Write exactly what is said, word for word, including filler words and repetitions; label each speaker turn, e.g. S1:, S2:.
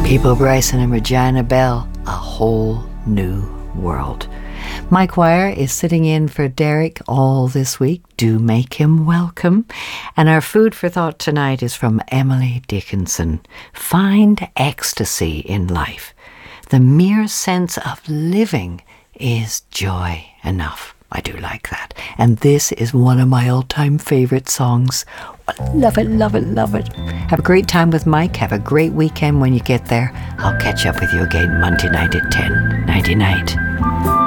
S1: People Bryson and Regina Bell, A Whole New World. Mike Wire is sitting in for Derek all this week. Do make him welcome. And our food for thought tonight is from Emily Dickinson. Find ecstasy in life. The mere sense of living is joy enough. I do like that. And this is one of my all-time favorite songs. Love it, love it, love it. Have a great time with Mike. Have a great weekend when you get there. I'll catch up with you again Monday night at ten. Nighty night.